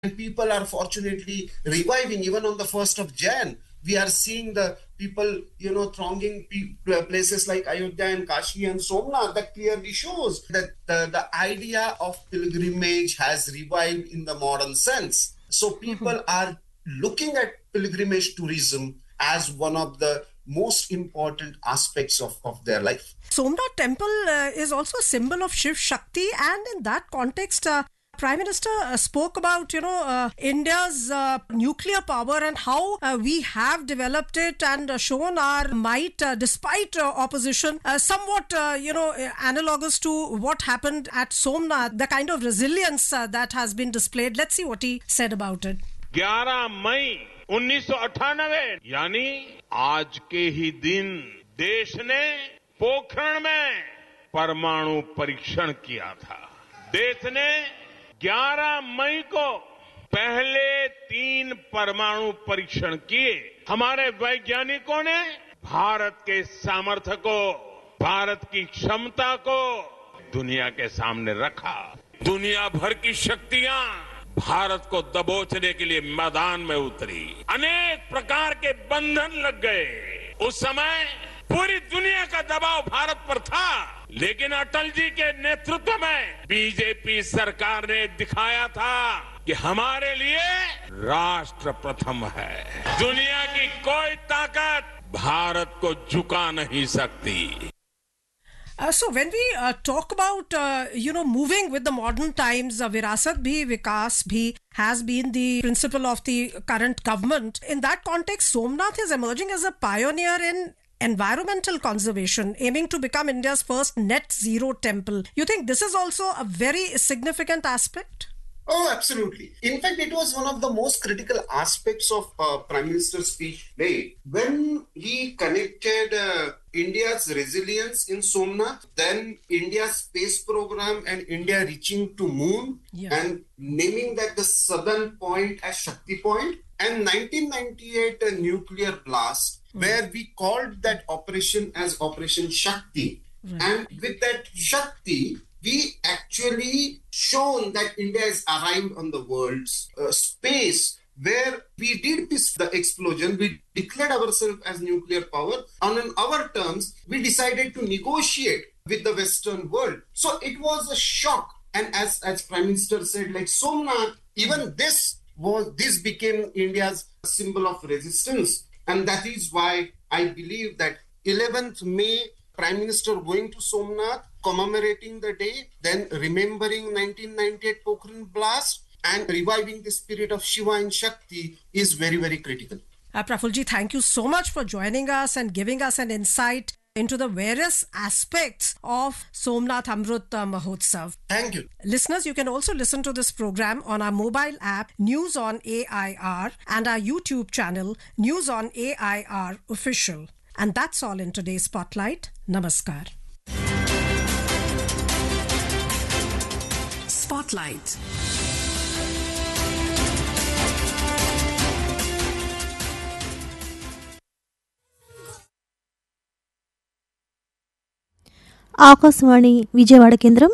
And people are fortunately reviving even on the 1st of Jan. We are seeing the people, thronging places like Ayodhya and Kashi and Somnath. That clearly shows that the idea of pilgrimage has revived in the modern sense. So people are looking at pilgrimage tourism as one of the most important aspects of their life. Somnath temple is also a symbol of Shiv Shakti, and in that context, Prime Minister spoke about, India's nuclear power and how we have developed it and shown our might despite opposition, somewhat, analogous to what happened at Somnath, the kind of resilience that has been displayed. Let's see what he said about it. 11 मई 1998 यानी आज के ही दिन देश ने पोखरण में परमाणु परीक्षण किया था। देश ने 11 मई को पहले 3 परमाणु परीक्षण किए। हमारे वैज्ञानिकों ने भारत के सामर्थ्य को, भारत की क्षमता को दुनिया के सामने रखा। दुनिया भर की शक्तियां भारत को दबोचने के लिए मैदान में उतरी। अनेक प्रकार के बंधन लग गए। उस समय पूरी दुनिया का दबाव भारत पर था, लेकिन अटल जी के नेतृत्व में बीजेपी सरकार ने दिखाया था कि हमारे लिए राष्ट्र प्रथम है। दुनिया की कोई ताकत भारत को झुका नहीं सकती। So when we talk about, moving with the modern times, Virasat Bhi, Vikas Bhi has been the principle of the current government. In that context, Somnath is emerging as a pioneer in environmental conservation, aiming to become India's first net zero temple. You think this is also a very significant aspect? Oh, absolutely. In fact, it was one of the most critical aspects of Prime Minister's speech today when he connected India's resilience in Somnath, then India's space program and India reaching to moon, and naming that the southern point as Shakti Point, and 1998 a nuclear blast where we called that operation as Operation Shakti. And with that Shakti, we actually shown that India has arrived on the world's space where we did the explosion. We declared ourselves as nuclear power. And on our terms, we decided to negotiate with the Western world. So it was a shock. And as Prime Minister said, like Somnath, even this became India's symbol of resistance. And that is why I believe that 11th May, Prime Minister going to Somnath, commemorating the day, then remembering 1998 Pokhran blast and reviving the spirit of Shiva and Shakti is very, very critical. Prafulji, thank you so much for joining us and giving us an insight into the various aspects of Somnath Amrit Mahotsav. Thank you. Listeners, you can also listen to this program on our mobile app, News on AIR, and our YouTube channel, News on AIR Official. And that's all in today's Spotlight. Namaskar. Spotlight. Akashvani Vijayawada కేంద్రం.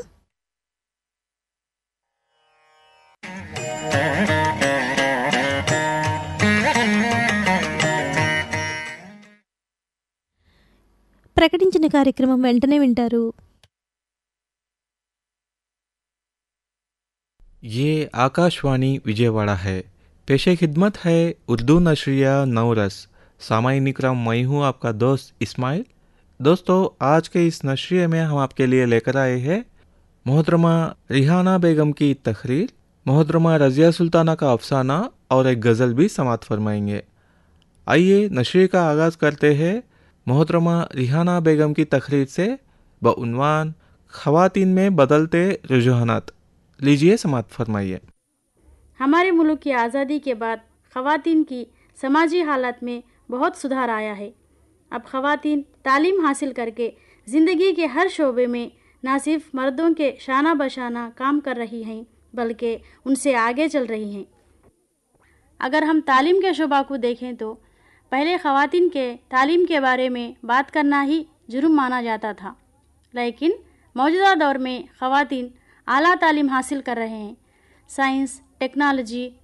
ప్రకటించిన కార్యక్రమం వెంటనే వింటారు. ये आकाशवाणी विजयवाड़ा है। पेशे खिदमत है उर्दू नशरिया नौरस। सामाईन इकराम, मैं हूँ आपका दोस्त इस्माइल। दोस्तों, आज के इस नशरिये में हम आपके लिए लेकर आए हैं मोहतरमा रिहाना बेगम की तकरीर, मोहतरमा रज़िया सुल्ताना का अफसाना और एक गज़ल भी समाअत फरमाएंगे। आइए नशरिये का आगाज़ करते हैं मोहतरमा रिहाना बेगम की तकरीर से बउन्वान ख़वातीन में बदलते रुझानात। लीजिए समाअत फरमाइए। हमारे मुल्क की आज़ादी के बाद ख़वातीन की समाजी हालत में बहुत सुधार आया है। अब ख़वातीन तालीम हासिल करके ज़िंदगी के हर शोबे में न सिर्फ मर्दों के शाना बशाना काम कर रही हैं, बल्कि उनसे आगे चल रही हैं। अगर हम तालीम के शोबा को देखें तो पहले ख़वातीन के तालीम के बारे में बात करना ही जुर्म माना जाता था, लेकिन मौजूदा दौर में ख़वातीन आला तालीम हासिल कर रहे हैं। Science, technology